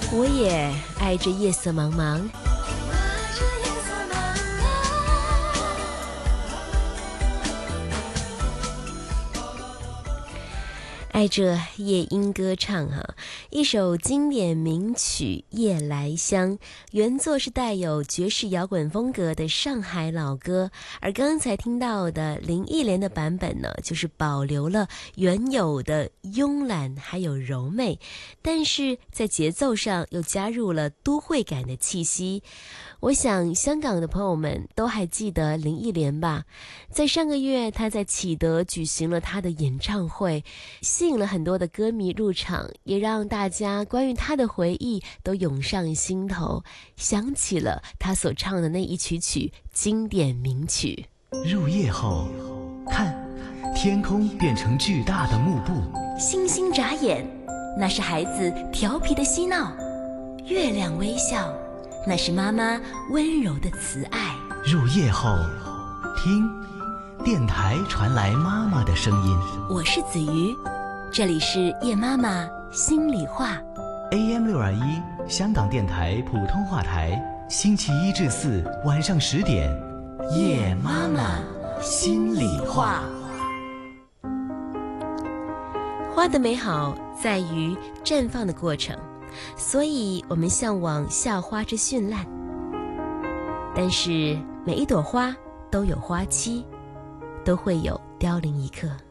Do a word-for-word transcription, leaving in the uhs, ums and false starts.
我也爱着夜色茫茫，爱着夜莺歌唱哈、啊，一首经典名曲《夜来香》，原作是带有爵士摇滚风格的上海老歌，而刚才听到的林忆莲的版本呢，就是保留了原有的慵懒还有柔媚，但是在节奏上又加入了都会感的气息。我想香港的朋友们都还记得林忆莲吧，在上个月她在启德举行了她的演唱会，吸引了很多的歌迷入场，也让大家关于她的回忆都涌上心头，想起了她所唱的那一曲曲经典名曲。 入夜后，看天空变成巨大的幕布， 星星眨眼，那是孩子调皮的嬉闹；月亮微笑，那是妈妈温柔的慈爱。 入夜后，听电台传来妈妈的声音。 我是子瑜，这里是夜妈妈心里话。 A M 六二一 香港电台普通话台，星期一至四晚上十点，夜妈妈心里话。 花的美好在于绽放的过程，所以我们向往校花之绚烂，但是每一朵花都有花期，都会有凋零一刻。